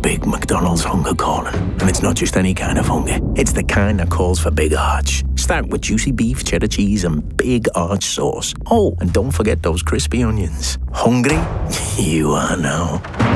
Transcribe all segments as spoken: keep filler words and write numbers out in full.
big McDonald's hunger calling. And it's not just any kind of hunger. It's the kind that calls for big arch. Start with juicy beef, cheddar cheese and big arch sauce. Oh, and don't forget those crispy onions. Hungry? You are now.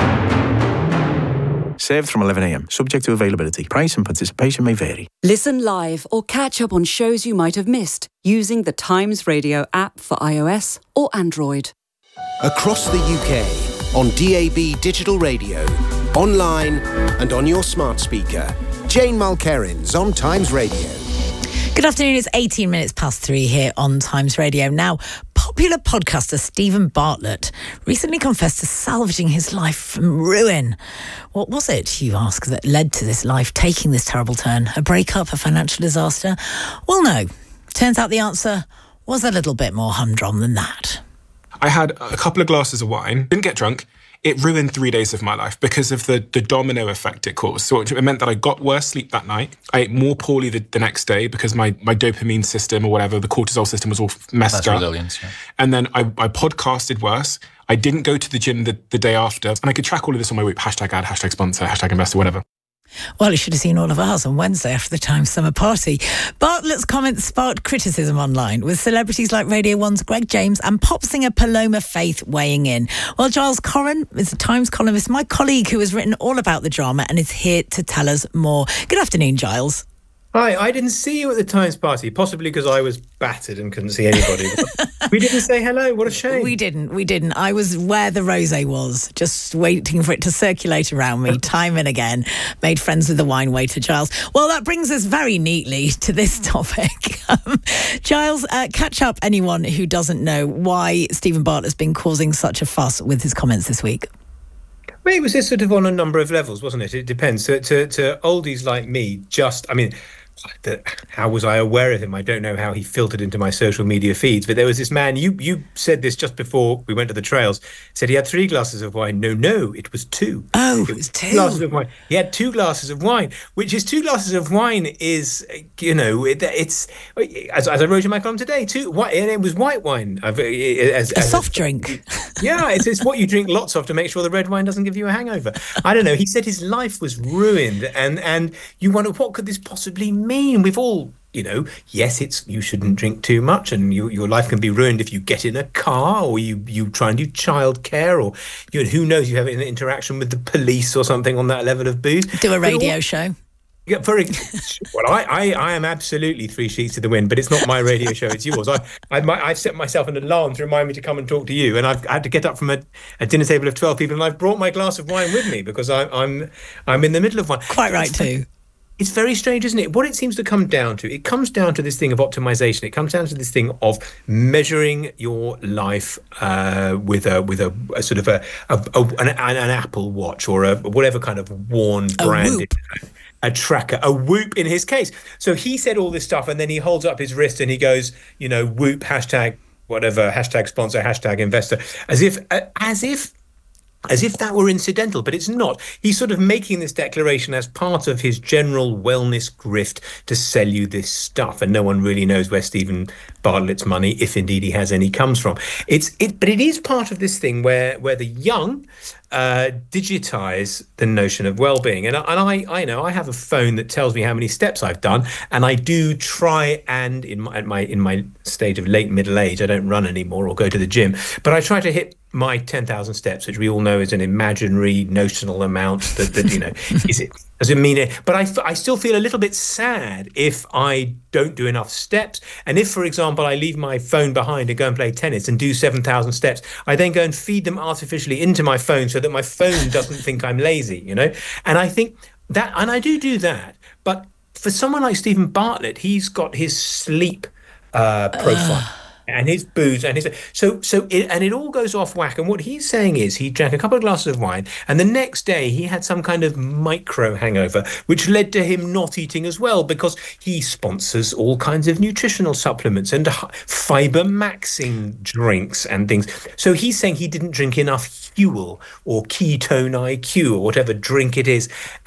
Served from eleven a m. Subject to availability. Price and participation may vary. Listen live or catch up on shows you might have missed using the Times Radio app for iOS or Android. Across the U K, on D A B digital radio, online and on your smart speaker. Jane Mulkerins on Times Radio. Good afternoon, it's eighteen minutes past three here on Times Radio. Now, popular podcaster Stephen Bartlett recently confessed to salvaging his life from ruin. What was it, you ask, that led to this life taking this terrible turn? A breakup, a financial disaster? Well, no. Turns out the answer was a little bit more humdrum than that. I had a couple of glasses of wine, didn't get drunk. It ruined three days of my life because of the, the domino effect it caused. So it meant that I got worse sleep that night. I ate more poorly the, the next day because my, my dopamine system or whatever, the cortisol system was all messed That's up. Resilience, yeah. And then I, I podcasted worse. I didn't go to the gym the, the day after. And I could track all of this on my Whoop. Hashtag ad, hashtag sponsor, hashtag investor, whatever. Well, you should have seen all of ours on Wednesday after the Times Summer Party. Bartlett's comments sparked criticism online, with celebrities like Radio one's Greg James and pop singer Paloma Faith weighing in. Well, Giles Corran is a Times columnist, my colleague who has written all about the drama and is here to tell us more. Good afternoon, Giles. Hi, I didn't see you at the Times party, possibly because I was battered and couldn't see anybody. We didn't say hello. What a shame. We didn't. We didn't. I was where the rosé was, just waiting for it to circulate around me time and again. Made friends with the wine waiter, Giles. Well, that brings us very neatly to this topic. Um, Giles, uh, catch up anyone who doesn't know why Stephen Bartlett's been causing such a fuss with his comments this week. Well, it was this sort of on a number of levels, wasn't it? It depends. To, to, to oldies like me, just, I mean... The, how was I aware of him? I don't know how he filtered into my social media feeds, but there was this man, you you said this just before we went to the trails, said he had three glasses of wine. No, no, it was two. Oh, it was, was two. Glasses of wine. He had two glasses of wine, which is two glasses of wine is, you know, it, it's, as, as I wrote in my column today, two, white, and it was white wine. As, a as soft a, drink. Yeah, it's, it's what you drink lots of to make sure the red wine doesn't give you a hangover. I don't know. He said his life was ruined, and, and you wonder, what could this possibly mean? We've all, you know, yes, it's you shouldn't drink too much, and you, your life can be ruined if you get in a car or you, you try and do childcare, or you know, who knows, you have an interaction with the police or something on that level of booze. Do a radio all, show. Yeah, very well. I, I, I am absolutely three sheets to the wind, but it's not my radio show; it's yours. I, I, I've set myself an alarm to remind me to come and talk to you, and I've had to get up from a, a dinner table of twelve people, and I've brought my glass of wine with me because I, I'm, I'm in the middle of one. Quite right too. It's very strange, isn't it? What it seems to come down to, it comes down to this thing of optimization. It comes down to this thing of measuring your life uh, with a with a, a sort of a, a, a an, an Apple Watch or a whatever kind of worn branded a, a tracker, a Whoop in his case. So he said all this stuff, and then he holds up his wrist and he goes, you know, Whoop hashtag whatever, hashtag sponsor, hashtag investor, as if uh, as if. As if that were incidental, but it's not. He's sort of making this declaration as part of his general wellness grift to sell you this stuff, and no one really knows where Stephen Bartlett's money, if indeed he has any, comes from. It's it, but it is part of this thing where where the young uh, digitize the notion of well-being, and, and I I know I have a phone that tells me how many steps I've done, and I do try and in my in my in my state of late middle age, I don't run anymore or go to the gym, but I try to hit my ten thousand steps, which we all know is an imaginary notional amount that, that you know, is it, does it mean it? But I, I still feel a little bit sad if I don't do enough steps. And if, for example, I leave my phone behind and go and play tennis and do seven thousand steps, I then go and feed them artificially into my phone so that my phone doesn't think I'm lazy, you know? And I think that, and I do do that, but for someone like Stephen Bartlett, he's got his sleep uh, profile. Uh. And his booze and his so so it, and it all goes off whack. And what he's saying is he drank a couple of glasses of wine, and the next day he had some kind of micro hangover, which led to him not eating as well because he sponsors all kinds of nutritional supplements and fiber maxing drinks and things. So he's saying he didn't drink enough Huel or ketone I Q or whatever drink it is, and.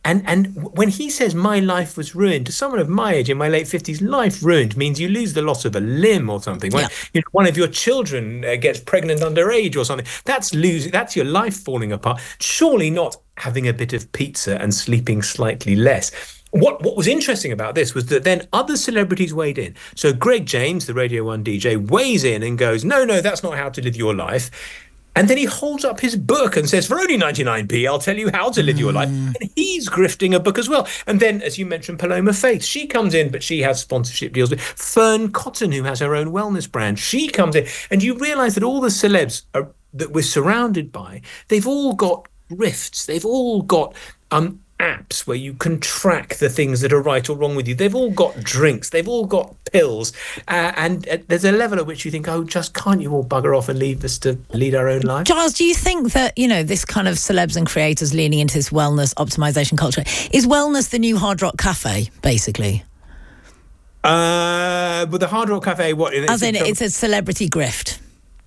And and when he says my life was ruined, to someone of my age, in my late fifties, life ruined means you lose the loss of a limb or something. When Yeah. you know, one of your children uh, gets pregnant underage or something, that's losing. That's your life falling apart. Surely not having a bit of pizza and sleeping slightly less. What what was interesting about this was that then other celebrities weighed in. So Greg James, the Radio one D J, weighs in and goes, no, no, that's not how to live your life. And then he holds up his book and says, for only ninety-nine p, I'll tell you how to live your life. And he's grifting a book as well. And then, as you mentioned, Paloma Faith, she comes in, but she has sponsorship deals with Fern Cotton, who has her own wellness brand. She comes in. And you realise that all the celebs are, that we're surrounded by, they've all got grifts. They've all got um, apps where you can track the things that are right or wrong with you. They've all got drinks. They've all got pills. Uh, and uh, there's a level at which you think, oh, just can't you all bugger off and leave us to lead our own lives? Giles, do you think that, you know, this kind of celebs and creators leaning into this wellness optimization culture, is wellness the new Hard Rock Cafe, basically? Uh, but the Hard Rock Cafe, what? As in, it's a celebrity grift.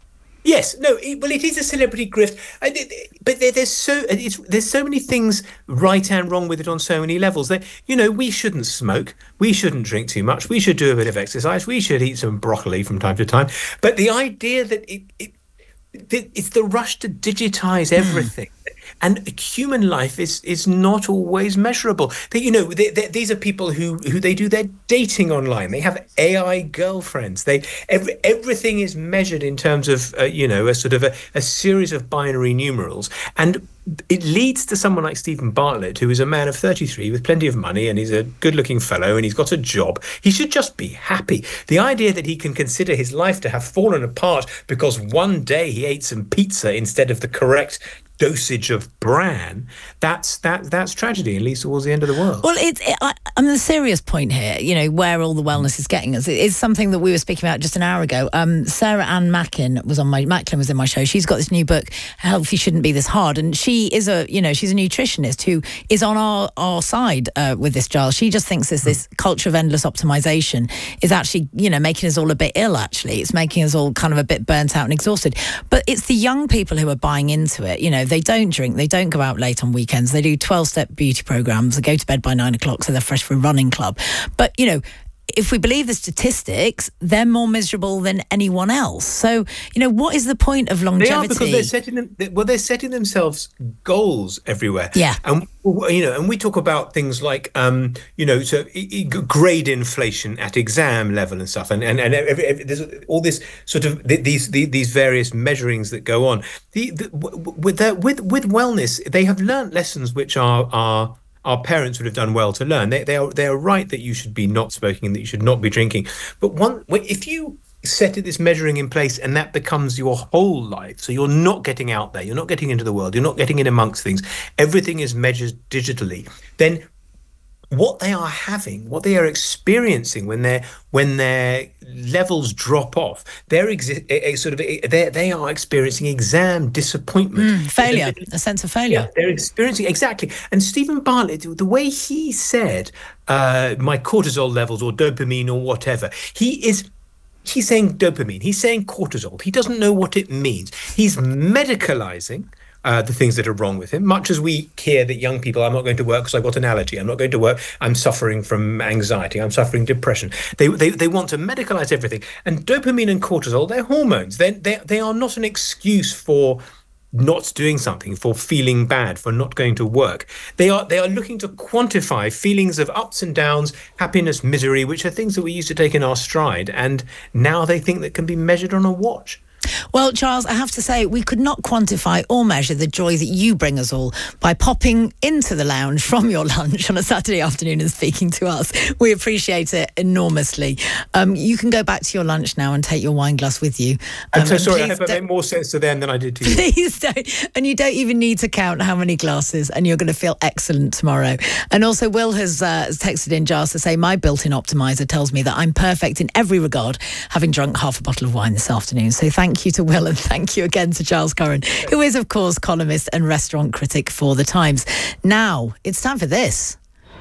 Yes, no, it, well, it is a celebrity grift, I, it, but there, there's so it's, there's so many things right and wrong with it on so many levels. That, you know, we shouldn't smoke, we shouldn't drink too much, we should do a bit of exercise, we should eat some broccoli from time to time. But the idea that it, it, it it's the rush to digitize everything. Mm. And human life is is not always measurable. They, you know, they, they, these are people who who they do their dating online. They have A I girlfriends. They every, everything is measured in terms of uh, you know, a sort of a, a series of binary numerals, and it leads to someone like Stephen Bartlett, who is a man of thirty-three with plenty of money, and he's a good-looking fellow, and he's got a job. He should just be happy. The idea that he can consider his life to have fallen apart because one day he ate some pizza instead of the correct dosage of bran, that's that that's tragedy, at least towards the end of the world. Well, it's it, I, I mean, the serious point here, you know, where all the wellness is getting us, is something that we were speaking about just an hour ago. Um, Sarah Ann Macklin was on my Macklin was in my show. She's got this new book, Healthy Shouldn't Be This Hard, and she is a you know she's a nutritionist who is on our our side uh, with this, Giles. She just thinks this this culture of endless optimization is actually you know making us all a bit ill. Actually, it's making us all kind of a bit burnt out and exhausted. But it's the young people who are buying into it. You know, they don't drink, they don't go out late on weekends, they do twelve-step beauty programs, they go to bed by nine o'clock so they're fresh for a running club. But, you know, if we believe the statistics, they're more miserable than anyone else. So, you know, what is the point of longevity? They are, because they're setting them, well, they're setting themselves goals everywhere. Yeah. And, you know, and we talk about things like, um, you know, so grade inflation at exam level and stuff. And, and, and every, every, there's all this sort of, these, these, these various measurings that go on. The, the, with, the, with, with wellness, they have learnt lessons which are, are, our parents would have done well to learn. They they are they are right that you should be not smoking and that you should not be drinking. But one, if you set this measuring in place and that becomes your whole life, so you're not getting out there, you're not getting into the world, you're not getting in amongst things, everything is measured digitally, then what they are having, what they are experiencing when their when their levels drop off, they're exi- a, a sort of they they are experiencing exam disappointment, mm, failure, a sense of failure. Yeah, they're experiencing exactly. And Stephen Bartlett, the way he said, uh, my cortisol levels or dopamine or whatever, he is. He's saying dopamine. He's saying cortisol. He doesn't know what it means. He's medicalizing Uh, the things that are wrong with him, much as we hear that young people, I'm not going to work because I've got an allergy, I'm not going to work, I'm suffering from anxiety, I'm suffering depression. They they, they want to medicalize everything. And dopamine and cortisol, they're hormones. They they they are not an excuse for not doing something, for feeling bad, for not going to work. They are they are looking to quantify feelings of ups and downs, happiness, misery, which are things that we used to take in our stride, and now they think that can be measured on a watch. Well, Charles, I have to say, we could not quantify or measure the joy that you bring us all by popping into the lounge from your lunch on a Saturday afternoon and speaking to us. We appreciate it enormously. Um, you can go back to your lunch now and take your wine glass with you. Um, I'm so sorry, I hope I made more sense to them than I did to you. Please don't. And you don't even need to count how many glasses, and you're going to feel excellent tomorrow. And also, Will has, uh, has texted in Giles to say, my built-in optimizer tells me that I'm perfect in every regard, having drunk half a bottle of wine this afternoon. So thank Thank you to Will, and thank you again to Giles Curran, who is, of course, columnist and restaurant critic for The Times. Now, it's time for this.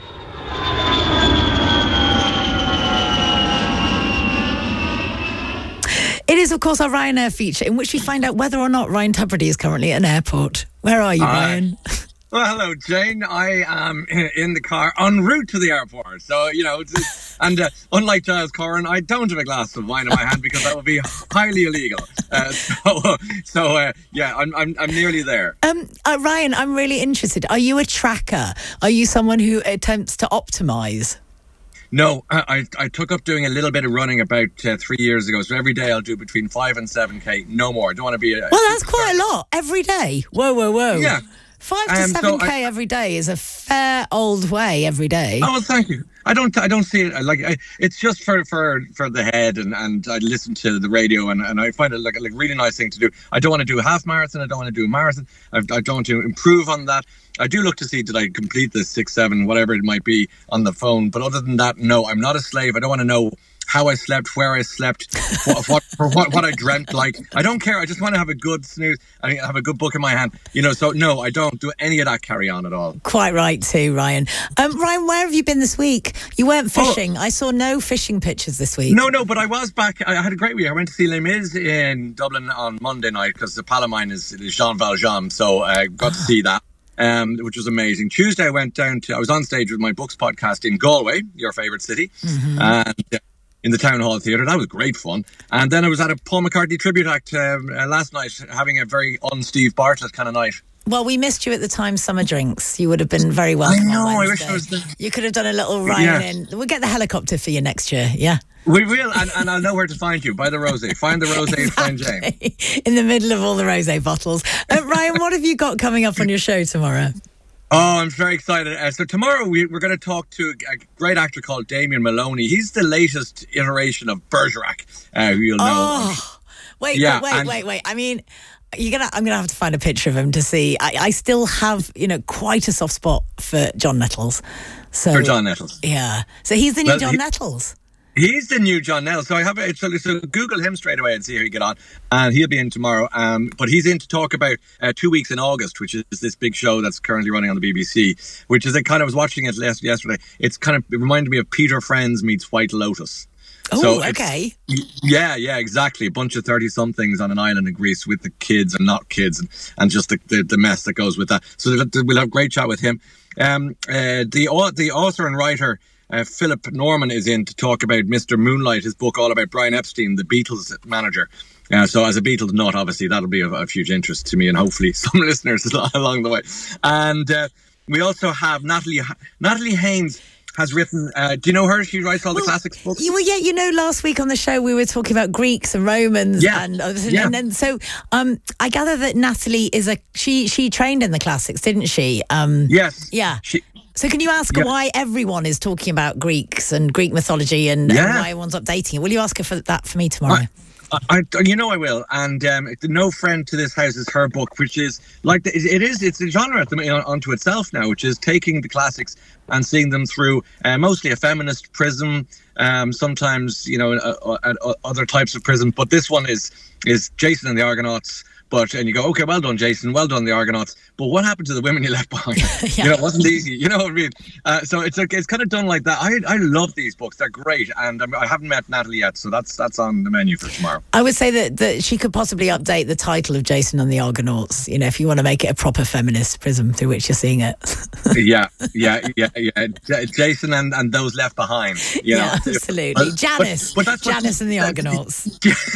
It is, of course, our Ryanair feature, in which we find out whether or not Ryan Tubridy is currently at an airport. Where are you, Uh, Ryan? Well, hello, Jane. I am in the car en route to the airport. So, you know, it's, and uh, unlike Giles Corran, I don't have a glass of wine in my hand because that would be highly illegal. Uh, so, so uh, yeah, I'm, I'm I'm nearly there. Um, uh, Ryan, I'm really interested. Are you a tracker? Are you someone who attempts to optimise? No, I, I took up doing a little bit of running about uh, three years ago. So every day I'll do between five and seven K, no more. I don't want to be a... Well, that's quite a lot. Every day. Whoa, whoa, whoa. Yeah. Five to Um, so seven K I- every day is a fair old way every day. Oh, well, thank you. I don't, I don't see it like I, it's just for, for, for the head, and, and I listen to the radio, and, and I find it like, like a really nice thing to do. I don't want to do a half marathon. I don't want to do a marathon. I, I don't want to improve on that. I do look to see did I complete the six, seven, whatever it might be on the phone. But other than that, no, I'm not a slave. I don't want to know how I slept, where I slept, what, what, or what, what I dreamt like. I don't care. I just want to have a good snooze. I have a good book in my hand. You know, so no, I don't do any of that carry on at all. Quite right too, Ryan. Um, Ryan, where have you been this week? You weren't fishing. Oh. I saw no fishing pictures this week. No, no, but I was back. I had a great week. I went to see Les Mis in Dublin on Monday night because the Palomine is, is Jean Valjean, so I got to see that. Um, which was amazing. Tuesday, I went down to, I was on stage with my Books podcast in Galway, your favourite city, mm-hmm. and uh, in the Town Hall Theatre. That was great fun. And then I was at a Paul McCartney tribute act um, uh, last night, having a very un-Steve Bartlett kind of night. Well, we missed you at the time Summer Drinks. You would have been very welcome. I know, on I wish I was there. You could have done a little Ryan Yeah. in. We'll get the helicopter for you next year, yeah? We will, and, and I'll know where to find you, by the rosé. Find the rosé and find James. In the middle of all the rosé bottles. Uh, Ryan, what have you got coming up on your show tomorrow? Oh, I'm very excited. Uh, so tomorrow we, we're going to talk to a great actor called Damien Maloney. He's the latest iteration of Bergerac, uh, who you'll know. Oh, wait, Yeah, wait, and- wait, wait. I mean, you're gonna. I'm gonna have to find a picture of him to see. I, I still have, you know, quite a soft spot for John Nettles. So For John Nettles. yeah. So he's the new Well, John he- Nettles. He's the new John Nettles. So I have a, so, so Google him straight away and see how you get on. And he'll be in tomorrow. Um, but he's in to talk about uh, Two Weeks in August, which is this big show that's currently running on the B B C, which is a kind of, I was watching it last, yesterday. It's kind of, it reminded me of Peter Friends meets White Lotus. Oh, So it's- okay. Yeah, yeah, exactly. A bunch of thirty-somethings on an island in Greece with the kids and not kids, and, and just the, the, the mess that goes with that. So we'll have a great chat with him. Um, uh, the au- the author and writer, uh, Philip Norman, is in to talk about Mister Moonlight, his book all about Brian Epstein, the Beatles manager. Uh, so as a Beatles nut, obviously, that'll be of, of huge interest to me and hopefully some listeners along the way. And uh, we also have Natalie Natalie Haynes has written, uh, do you know her? She writes all the classics books. You, well, yeah, you know, last week on the show we were talking about Greeks and Romans, Yeah, and and, yeah. and then so um, I gather that Natalie is a she she trained in the classics, didn't she? Um, Yes. Yeah. She, So can you ask her Yeah. why everyone is talking about Greeks and Greek mythology and, and Yeah. why everyone's updating it? Will you ask her for that for me tomorrow? I, I, you know I will. And um, No Friend to This House is her book, which is like the, it is. It's a genre at the, unto itself now, which is taking the classics and seeing them through uh, mostly a feminist prism. Um, sometimes you know uh, uh, uh, other types of prism, but this one is is Jason and the Argonauts. But and you go, okay, well done, Jason, well done, the Argonauts. But what happened to the women you left behind? Yeah. You know, it wasn't easy. You know what I mean? Uh, so it's like, it's kind of done like that. I I love these books; they're great, and um, I haven't met Natalie yet, so that's that's on the menu for tomorrow. I would say that, that she could possibly update the title of Jason and the Argonauts, you know, if you want to make it a proper feminist prism through which you're seeing it. yeah, yeah, yeah, yeah. J- Jason and, and those left behind. You yeah, know? absolutely. But- Janice. but- but that's what- Janice and the Argonauts.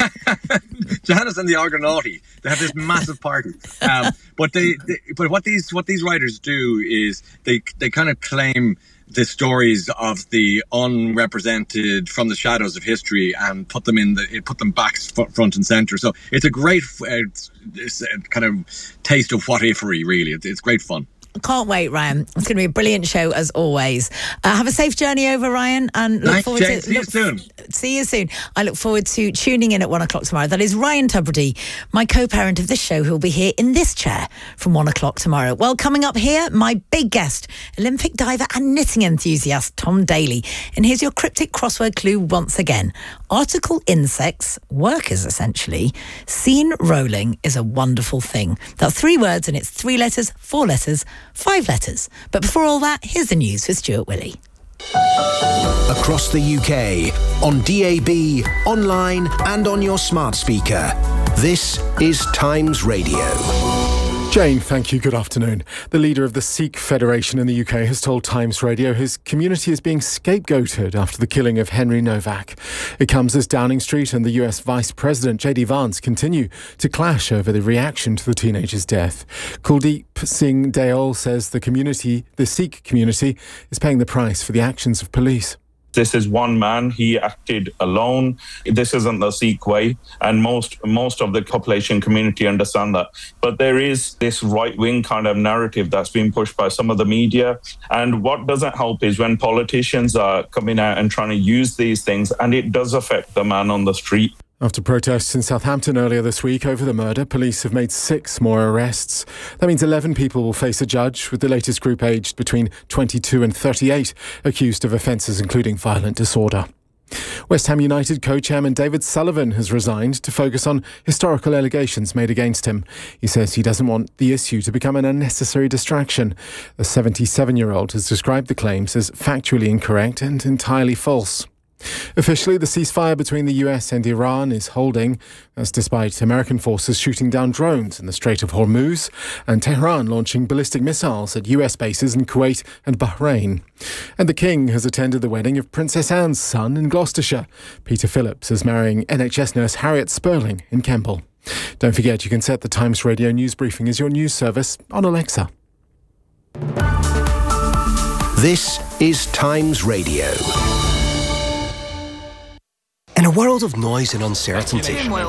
Janice and the Argonauti. They have this massive party. Um, but they, they, but what these what these writers do is they they kind of claim the stories of the unrepresented from the shadows of history and put them in the put them back f- front and center. So it's a great uh, it's, it's a kind of taste of what ifery. Really, it's, it's great fun. Can't wait, Ryan. It's going to be a brilliant show as always. Uh, have a safe journey over, Ryan, and look Nice, forward Jane. to See you look- soon. See you soon. I look forward to tuning in at one o'clock tomorrow. That is Ryan Tubridy, my co-parent of this show, who will be here in this chair from one o'clock tomorrow. Well, coming up here, my big guest, Olympic diver and knitting enthusiast Tom Daly. And here's your cryptic crossword clue once again. Article insects, workers essentially, seen rolling is a wonderful thing. That's three words and it's three letters, four letters, five letters. But before all that, here's the news with Stuart Willey. Across the U K, on D A B, online and on your smart speaker. This is Times Radio. Jane, thank you. Good afternoon. The leader of the Sikh Federation in the U K has told Times Radio his community is being scapegoated after the killing of Henry Novak. It comes as Downing Street and the U S Vice President J D Vance continue to clash over the reaction to the teenager's death. Kuldeep Singh Deol says the community, the Sikh community, is paying the price for the actions of police. This is one man. He acted alone. This isn't the Sikh way. And most most of the population community understand that. But there is this right-wing kind of narrative that's been pushed by some of the media. And what doesn't help is when politicians are coming out and trying to use these things, and it does affect the man on the street. After protests in Southampton earlier this week over the murder, police have made six more arrests. That means eleven people will face a judge, with the latest group aged between twenty-two and thirty-eight, accused of offences including violent disorder. West Ham United co-chairman David Sullivan has resigned to focus on historical allegations made against him. He says he doesn't want the issue to become an unnecessary distraction. The seventy-seven-year-old has described the claims as factually incorrect and entirely false. Officially, the ceasefire between the U S and Iran is holding. That's despite American forces shooting down drones in the Strait of Hormuz and Tehran launching ballistic missiles at U S bases in Kuwait and Bahrain. And the King has attended the wedding of Princess Anne's son in Gloucestershire. Peter Phillips is marrying N H S nurse Harriet Sperling in Kemble. Don't forget you can set the Times Radio news briefing as your news service on Alexa. This is Times Radio. In a world of noise and uncertainty,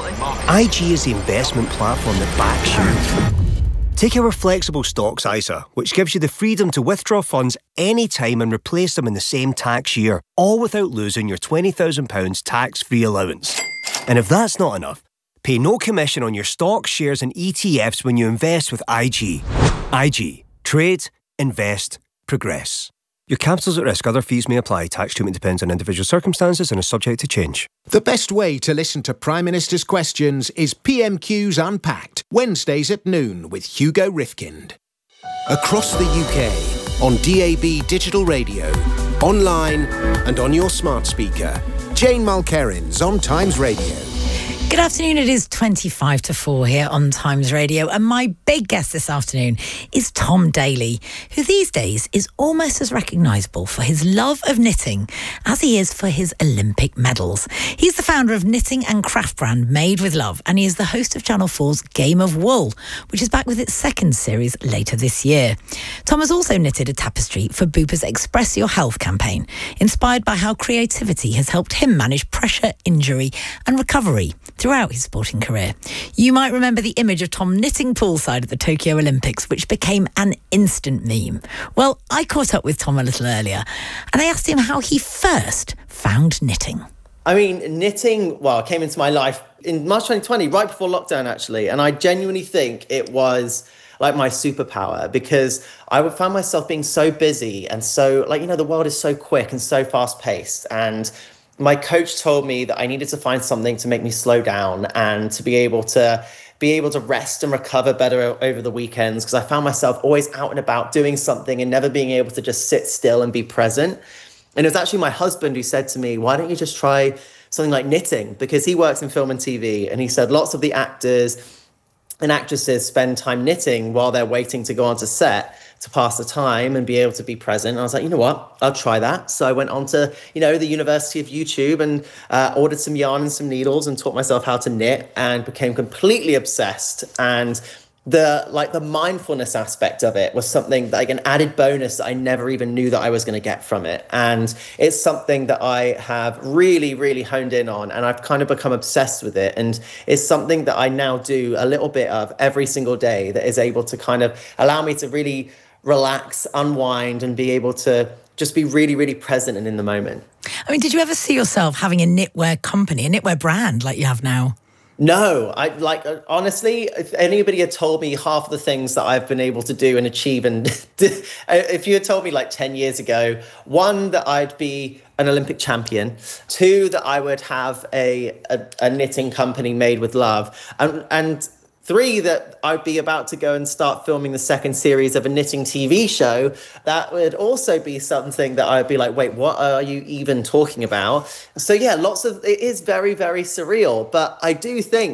I G is the investment platform that backs you. Take our flexible stocks I S A, which gives you the freedom to withdraw funds anytime and replace them in the same tax year, all without losing your twenty thousand pounds tax-free allowance. And if that's not enough, pay no commission on your stocks, shares and E T Fs when you invest with I G. I G. Trade, invest, progress. Your capital's at risk. Other fees may apply. Tax treatment depends on individual circumstances and is subject to change. The best way to listen to Prime Minister's questions is P M Q's Unpacked, Wednesdays at noon with Hugo Rifkind. Across the U K, on D A B digital radio, online and on your smart speaker. Jane Mulkerins on Times Radio. Good afternoon, it is twenty-five to four here on Times Radio, and my big guest this afternoon is Tom Daley, who these days is almost as recognisable for his love of knitting as he is for his Olympic medals. He's the founder of knitting and craft brand Made with Love, and he is the host of Channel four's Game of Wool, which is back with its second series later this year. Tom has also knitted a tapestry for Bupa's Express Your Health campaign, inspired by how creativity has helped him manage pressure, injury and recovery throughout his sporting career. You might remember the image of Tom knitting poolside at the Tokyo Olympics, which became an instant meme. Well, I caught up with Tom a little earlier and I asked him how he first found knitting. I mean, knitting, well, came into my life in March twenty twenty, right before lockdown, actually. And I genuinely think it was like my superpower, because I found myself being so busy and so, like, you know, the world is so quick and so fast paced. And my coach told me that I needed to find something to make me slow down and to be able to be able to rest and recover better over the weekends, because I found myself always out and about doing something and never being able to just sit still and be present. And it was actually my husband who said to me, why don't you just try something like knitting? Because he works in film and T V. And he said lots of the actors and actresses spend time knitting while they're waiting to go onto set to pass the time and be able to be present. And I was like, you know what, I'll try that. So I went on to, you know, the University of YouTube and uh, ordered some yarn and some needles and taught myself how to knit and became completely obsessed. And the like the mindfulness aspect of it was something like an added bonus that I never even knew that I was going to get from it. And it's something that I have really, really honed in on, and I've kind of become obsessed with it. And it's something that I now do a little bit of every single day that is able to kind of allow me to really relax, unwind, and be able to just be really, really present and in the moment. I mean, did you ever see yourself having a knitwear company, a knitwear brand like you have now? No, I like honestly, if anybody had told me half of the things that I've been able to do and achieve, and if you had told me like ten years ago, one, that I'd be an Olympic champion, two, that I would have a, a, a knitting company Made with Love, and, and three, that I'd be about to go and start filming the second series of a knitting T V show, that would also be something that I'd be like, wait, what are you even talking about? So yeah, lots of, it is very, very surreal. But I do think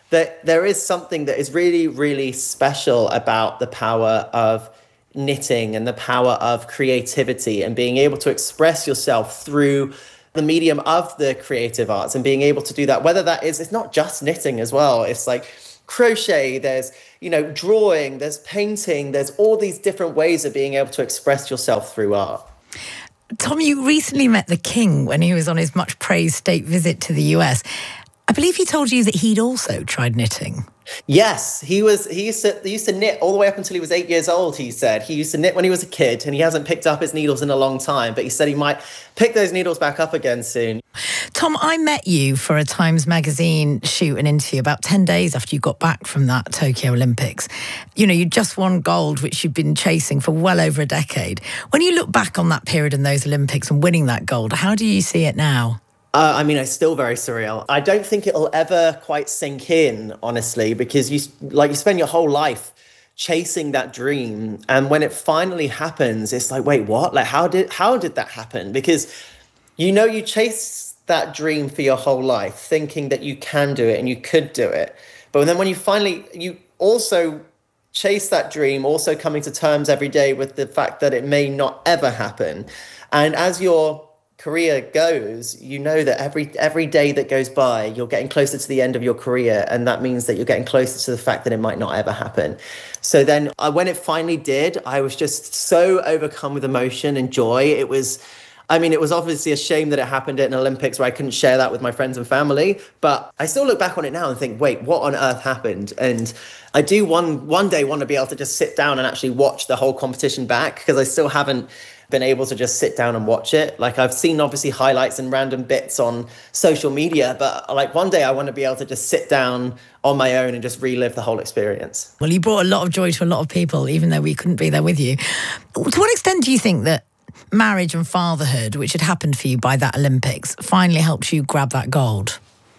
that there is something that is really, really special about the power of knitting and the power of creativity and being able to express yourself through the medium of the creative arts and being able to do that, whether that is, it's not just knitting as well. It's like crochet, there's, you know, drawing, there's painting, there's all these different ways of being able to express yourself through art. Tom, you recently met the King when he was on his much praised state visit to the U S. I believe he told you that he'd also tried knitting. Yes, he was. He used to he used to knit all the way up until he was eight years old. He said he used to knit when he was a kid, and he hasn't picked up his needles in a long time. But he said he might pick those needles back up again soon. Tom, I met you for a Times Magazine shoot and interview about ten days after you got back from that Tokyo Olympics. You know, you just won gold, which you've been chasing for well over a decade. When you look back on that period in those Olympics and winning that gold, how do you see it now? Uh, I mean, it's still very surreal. I don't think it'll ever quite sink in, honestly, because you like you spend your whole life chasing that dream, and when it finally happens, it's like, wait, what? Like, how did how did that happen? Because you know you chase that dream for your whole life, thinking that you can do it and you could do it, but then when you finally you also chase that dream, also coming to terms every day with the fact that it may not ever happen, and as you're career goes, you know that every every day that goes by, you're getting closer to the end of your career, and that means that you're getting closer to the fact that it might not ever happen. So then uh, when it finally did, I was just so overcome with emotion and joy. It was, I mean, it was obviously a shame that it happened at an Olympics where I couldn't share that with my friends and family, but I still look back on it now and think, wait, what on earth happened? And I do one one day want to be able to just sit down and actually watch the whole competition back, because I still haven't been able to just sit down and watch it. Like, I've seen obviously highlights and random bits on social media, but like one day I want to be able to just sit down on my own and just relive the whole experience. Well, you brought a lot of joy to a lot of people, even though we couldn't be there with you. To what extent do you think that marriage and fatherhood, which had happened for you by that Olympics, finally helped you grab that gold?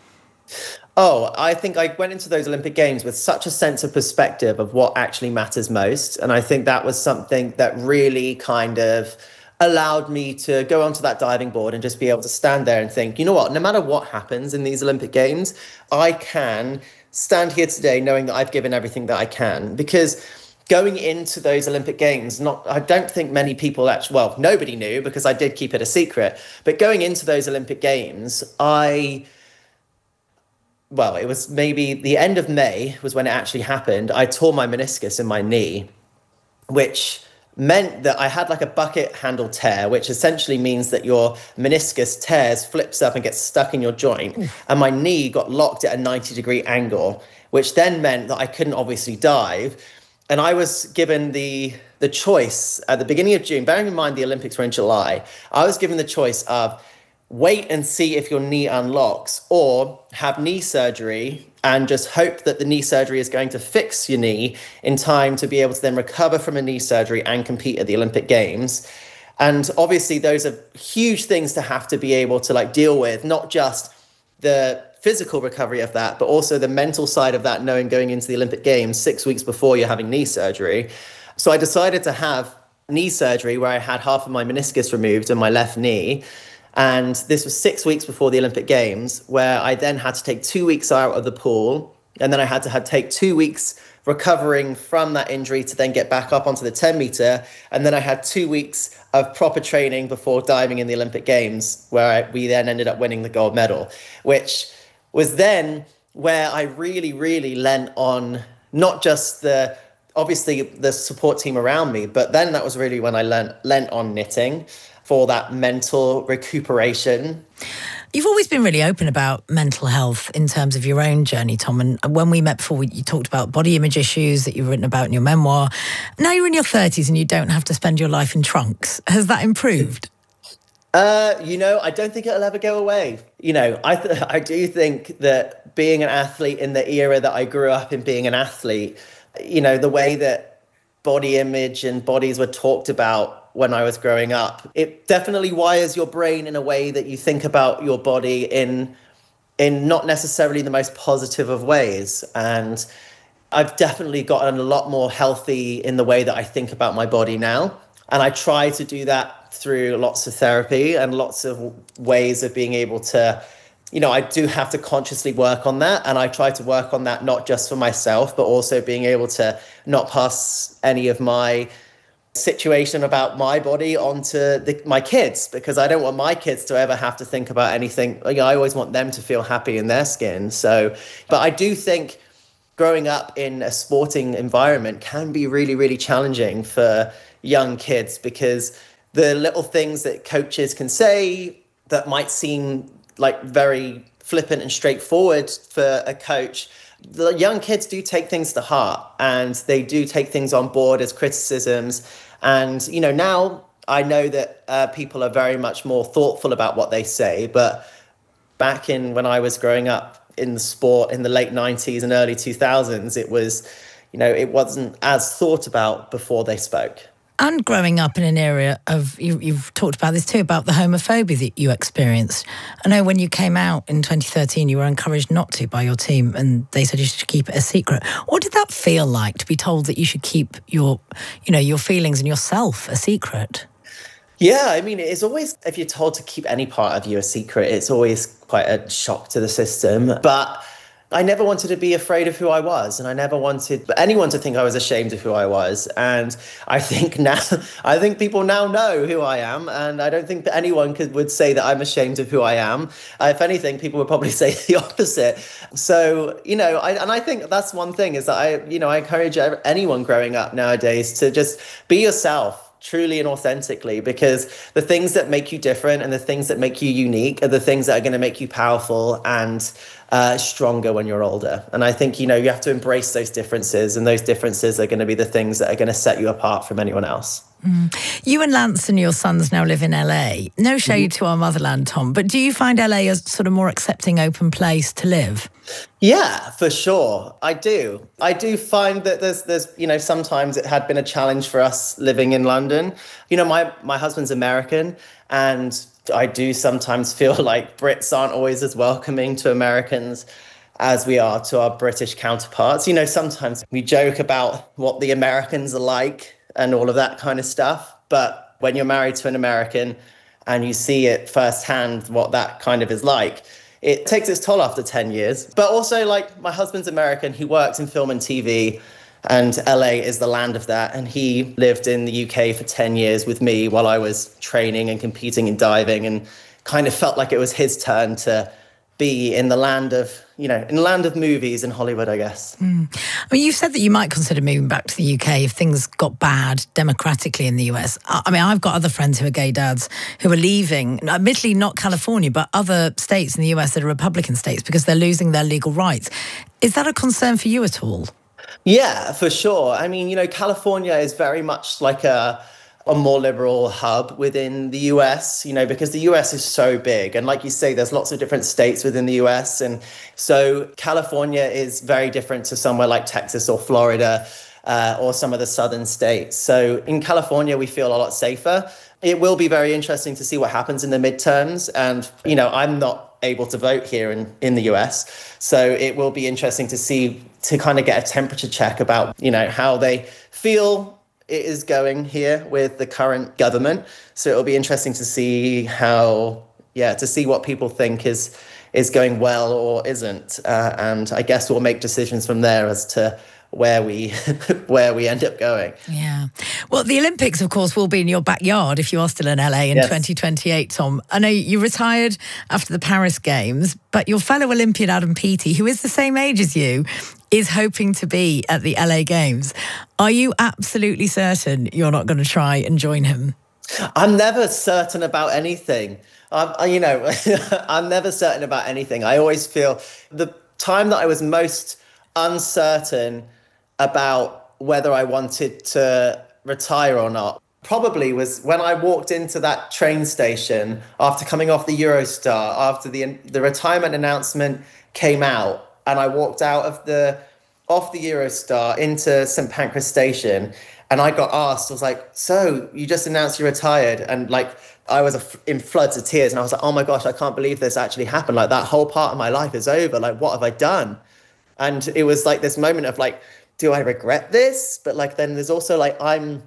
Oh, I think I went into those Olympic Games with such a sense of perspective of what actually matters most. And I think that was something that really kind of allowed me to go onto that diving board and just be able to stand there and think, you know what, no matter what happens in these Olympic Games, I can stand here today knowing that I've given everything that I can. Because going into those Olympic Games, not I don't think many people actually, well, nobody knew because I did keep it a secret. But going into those Olympic Games, I... well, it was maybe the end of May was when it actually happened. I tore my meniscus in my knee, which meant that I had like a bucket handle tear, which essentially means that your meniscus tears, flips up and gets stuck in your joint. Mm. And my knee got locked at a ninety degree angle, which then meant that I couldn't obviously dive. And I was given the the choice at the beginning of June, bearing in mind the Olympics were in July, I was given the choice of wait and see if your knee unlocks, or have knee surgery and just hope that the knee surgery is going to fix your knee in time to be able to then recover from a knee surgery and compete at the Olympic Games. And obviously those are huge things to have to be able to like deal with, not just the physical recovery of that, but also the mental side of that, knowing going into the Olympic Games six weeks before you're having knee surgery. So I decided to have knee surgery where I had half of my meniscus removed in my left knee. And this was six weeks before the Olympic Games, where I then had to take two weeks out of the pool. And then I had to have, take two weeks recovering from that injury to then get back up onto the ten meter. And then I had two weeks of proper training before diving in the Olympic Games, where I, we then ended up winning the gold medal, which was then where I really, really lent on not just the, obviously the support team around me, but then that was really when I lent, lent on knitting for that mental recuperation. You've always been really open about mental health in terms of your own journey, Tom. And when we met before, you talked about body image issues that you've written about in your memoir. Now you're in your thirties and you don't have to spend your life in trunks. Has that improved? Uh, you know, I don't think it'll ever go away. You know, I th- I do think that being an athlete in the era that I grew up in being an athlete, you know, the way that body image and bodies were talked about when I was growing up, it definitely wires your brain in a way that you think about your body in in not necessarily the most positive of ways. And I've definitely gotten a lot more healthy in the way that I think about my body now. And I try to do that through lots of therapy and lots of ways of being able to you know, I do have to consciously work on that. And I try to work on that not just for myself, but also being able to not pass any of my situation about my body onto the, my kids, because I don't want my kids to ever have to think about anything. You know, I always want them to feel happy in their skin. So, but I do think growing up in a sporting environment can be really, really challenging for young kids, because the little things that coaches can say that might seem like very flippant and straightforward for a coach, the young kids do take things to heart, and they do take things on board as criticisms. And, you know, now I know that uh, people are very much more thoughtful about what they say. But back in when I was growing up in the sport in the late nineties and early two thousands, it was, you know, it wasn't as thought about before they spoke. And growing up in an area of, you, you've talked about this too, about the homophobia that you experienced. I know when you came out in twenty thirteen, you were encouraged not to by your team, and they said you should keep it a secret. What did that feel like, to be told that you should keep your, you know, your feelings and yourself a secret? Yeah, I mean, it's always, if you're told to keep any part of you a secret, it's always quite a shock to the system. But I never wanted to be afraid of who I was, and I never wanted anyone to think I was ashamed of who I was. And I think now, I think people now know who I am, and I don't think that anyone could would say that I'm ashamed of who I am. Uh, if anything, people would probably say the opposite. So, you know, I, and I think that's one thing, is that I, you know, I encourage anyone growing up nowadays to just be yourself, truly and authentically, because the things that make you different and the things that make you unique are the things that are going to make you powerful and uh, stronger when you're older. And I think, you know, you have to embrace those differences, and those differences are going to be the things that are going to set you apart from anyone else. Mm. You and Lance and your sons now live in L A. No shade mm-hmm. to our motherland, Tom, but do you find L A a sort of more accepting, open place to live? Yeah, for sure. I do. I do find that there's, there's, you know, sometimes it had been a challenge for us living in London. You know, my, my husband's American, and I do sometimes feel like Brits aren't always as welcoming to Americans as we are to our British counterparts. You know, sometimes we joke about what the Americans are like and all of that kind of stuff. But when you're married to an American and you see it firsthand what that kind of is like, it takes its toll after ten years. But also, like, my husband's American, he works in film and T V, and L A is the land of that. And he lived in the U K for ten years with me while I was training and competing in diving, and kind of felt like it was his turn to be in the land of, you know, in the land of movies in Hollywood, I guess. Mm. I mean, you said that you might consider moving back to the U K if things got bad democratically in the U S. I mean, I've got other friends who are gay dads who are leaving, admittedly not California, but other states in the U S that are Republican states, because they're losing their legal rights. Is that a concern for you at all? Yeah, for sure. I mean, you know, California is very much like a a more liberal hub within the U S, you know, because the U S is so big. And like you say, there's lots of different states within the U S. And so California is very different to somewhere like Texas or Florida uh, or some of the southern states. So in California, we feel a lot safer. It will be very interesting to see what happens in the midterms. And, you know, I'm not able to vote here in, in the U S. So it will be interesting to see, to kind of get a temperature check about, you know, how they feel it is going here with the current government. So it'll be interesting to see how, yeah, to see what people think is is going well or isn't. Uh, and I guess we'll make decisions from there as to where we where we end up going. Yeah. Well, the Olympics, of course, will be in your backyard if you are still in L A in yes. twenty twenty-eight, Tom. I know you retired after the Paris Games, but your fellow Olympian Adam Peaty, who is the same age as you, is hoping to be at the L A Games. Are you absolutely certain you're not going to try and join him? I'm never certain about anything. I'm, you know, I'm never certain about anything. I always feel the time that I was most uncertain about whether I wanted to retire or not probably was when I walked into that train station after coming off the Eurostar, after the the retirement announcement came out, and I walked out of the off the Eurostar into Saint Pancras station, and I got asked, I was like, so you just announced you retired? And like, I was in floods of tears, and I was like, oh my gosh, I can't believe this actually happened. Like, that whole part of my life is over. Like, what have I done? And it was like this moment of like, do I regret this? But like, then there's also like, I'm